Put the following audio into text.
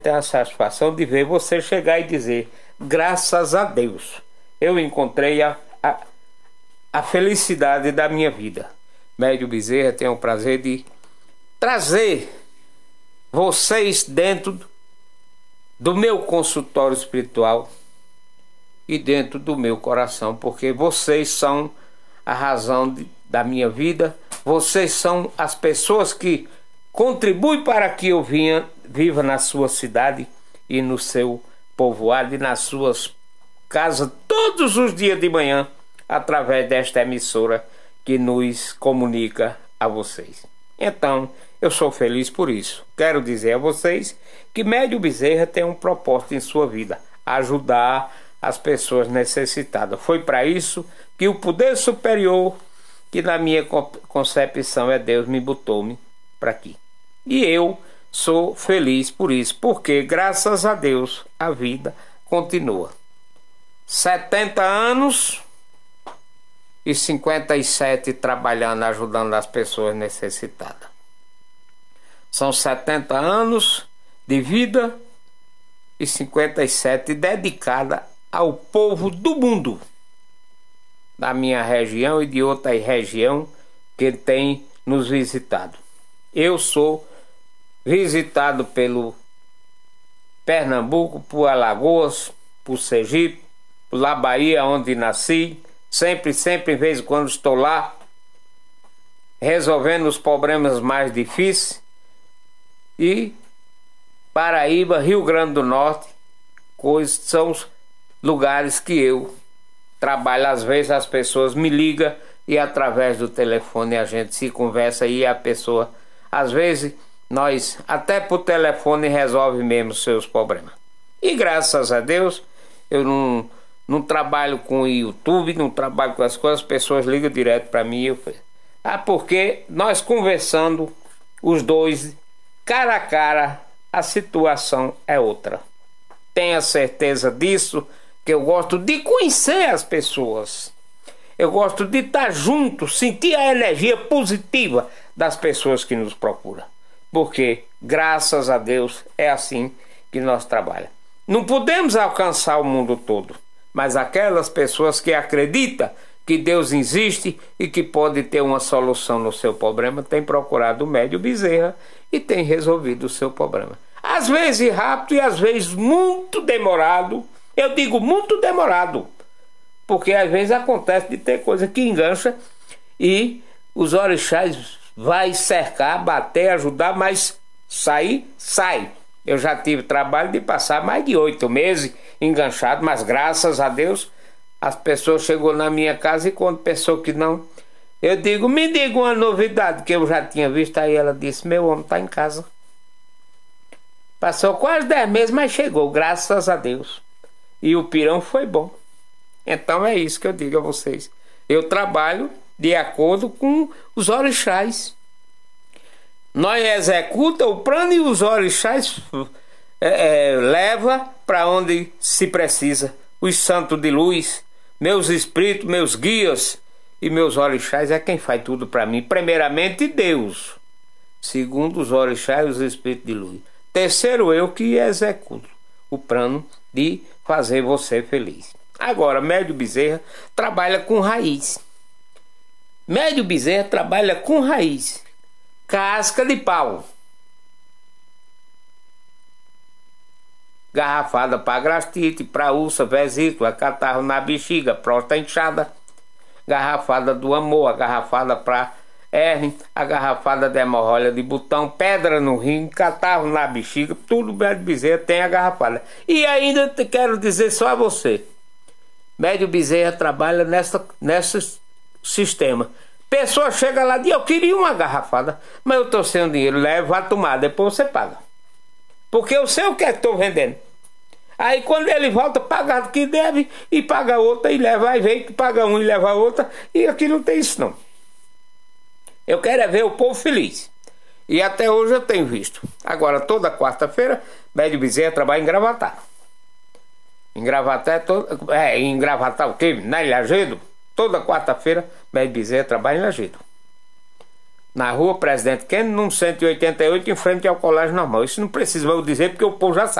Tenho a satisfação de ver você chegar e dizer: graças a Deus, eu encontrei a felicidade da minha vida. Médio Bezerra tem o prazer de trazer vocês dentro do meu consultório espiritual e dentro do meu coração, porque vocês são a razão da minha vida, vocês são as pessoas que contribuem para que eu viva na sua cidade e no seu povoado e nas suas casas todos os dias de manhã, através desta emissora que nos comunica a vocês. Então, eu sou feliz por isso. Quero dizer a vocês que Médio Bezerra tem um propósito em sua vida: ajudar as pessoas necessitadas. Foi para isso que o poder superior, que na minha concepção é Deus, me botou-me para aqui. E eu sou feliz por isso, porque graças a Deus a vida continua. 70 anos e 57 trabalhando, ajudando as pessoas necessitadas. São 70 anos de vida e 57 dedicada ao povo do mundo, da minha região e de outra região que tem nos visitado. Eu sou visitado pelo Pernambuco, por Alagoas, por Sergipe, por La Bahia, onde nasci. Sempre, de vez em quando estou lá, resolvendo os problemas mais difíceis. E Paraíba, Rio Grande do Norte, são os lugares que eu trabalho. Às vezes as pessoas me ligam e através do telefone a gente se conversa e a pessoa, às vezes, nós até por telefone resolve mesmo seus problemas. E graças a Deus, eu não trabalho com YouTube, não trabalho com as coisas, as pessoas ligam direto para mim. Porque nós conversando, os dois, cara a cara, a situação é outra. Tenha certeza disso, que eu gosto de conhecer as pessoas. Eu gosto de estar junto, sentir a energia positiva das pessoas que nos procuram. Porque, graças a Deus, é assim que nós trabalhamos. Não podemos alcançar o mundo todo, mas aquelas pessoas que acreditam que Deus existe e que pode ter uma solução no seu problema, têm procurado o Médio Bezerra e têm resolvido o seu problema. Às vezes rápido e às vezes muito demorado. Eu digo muito demorado, porque às vezes acontece de ter coisa que engancha e os orixás vai cercar, bater, ajudar, mas sair, sai. Eu já tive trabalho de passar mais de 8 meses enganchado, mas graças a Deus as pessoas chegou na minha casa e quando pensou que não, eu digo: me diga uma novidade que eu já tinha visto. Aí ela disse: meu homem está em casa. Passou quase 10 meses, mas chegou, graças a Deus. E o pirão foi bom. Então é isso que eu digo a vocês. Eu trabalho de acordo com os orixás. Nós executa o plano e os orixás leva para onde se precisa. Os santos de luz, meus espíritos, meus guias e meus orixás é quem faz tudo para mim. Primeiramente Deus, segundo os orixás e os espíritos de luz. Terceiro, eu que executo o plano de fazer você feliz. Agora, Médio Bezerra trabalha com raiz. Médio Bezerra trabalha com raiz. Casca de pau. Garrafada para gastrite, para úlcera, vesícula, catarro na bexiga, próstata inchada. Garrafada do amor, a garrafada para hernia, a garrafada de hemorroida de botão, pedra no rim, catarro na bexiga, tudo Médio Bezerra tem a garrafada. E ainda quero dizer só a você: Médio Bezerra trabalha nesse sistema. Pessoa chega lá e diz: eu queria uma garrafada, mas eu estou sem dinheiro. Leva a tomar, depois você paga, porque eu sei o que é que estou vendendo. Aí quando ele volta, paga o que deve e paga outra e leva. Aí vem que paga um e leva outra. E aqui não tem isso não. Eu quero é ver o povo feliz. E até hoje eu tenho visto. Agora toda quarta-feira Médio Bezerra trabalha em Gravatar. Em Gravatar em Gravatar o quê? Na Lajedo. Toda quarta-feira Médio Bezerra trabalha em Lajedo. na rua Presidente Kennedy, num 188, em frente ao Colégio Normal. Isso não precisa eu dizer, porque o povo já sabe.